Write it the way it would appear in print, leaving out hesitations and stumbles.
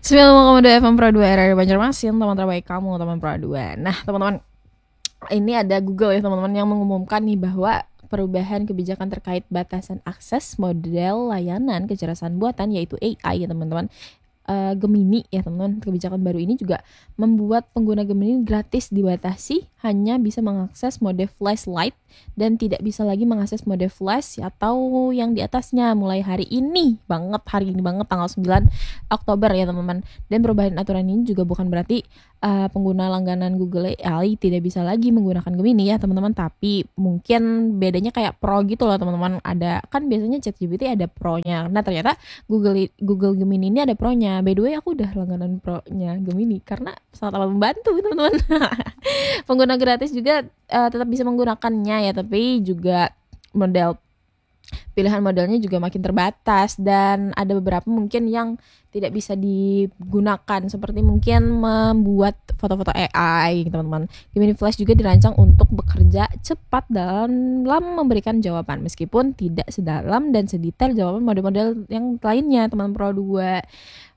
9,2 FM Pro 2 RRI Banjarmasin, teman terbaik kamu, teman Pro 2. Nah, teman-teman, ini ada Google ya teman-teman yang mengumumkan nih bahwa perubahan kebijakan terkait batasan akses model layanan kecerdasan buatan yaitu AI ya teman-teman. Gemini ya teman-teman. Kebijakan baru ini juga membuat pengguna Gemini gratis dibatasi hanya bisa mengakses mode flashlight dan tidak bisa lagi mengakses mode flash atau yang di atasnya mulai hari ini banget tanggal 9 Oktober ya teman-teman. Dan perubahan aturan ini juga bukan berarti pengguna langganan Google AI tidak bisa lagi menggunakan Gemini ya teman-teman, tapi mungkin bedanya kayak Pro gitu loh teman-teman. Ada kan biasanya ChatGPT ada Pro-nya. Nah, ternyata Google Gemini ini ada Pro-nya. By the way, aku udah langganan Pro-nya Gemini karena sangat amat membantu teman-teman. Pengguna gratis juga tetap bisa menggunakannya ya, tapi juga pilihan modelnya juga makin terbatas dan ada beberapa mungkin yang tidak bisa digunakan, seperti mungkin membuat foto-foto AI teman-teman. Gemini Flash juga dirancang untuk bekerja cepat dalam memberikan jawaban meskipun tidak sedalam dan sedetail jawaban model-model yang lainnya teman Pro 2.